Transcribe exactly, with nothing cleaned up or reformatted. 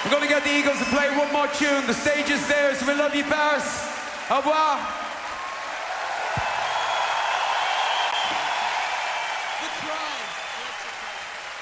We're gonna get the Eagles to play one more tune. The stage is theirs. We love you, Paris. Au revoir.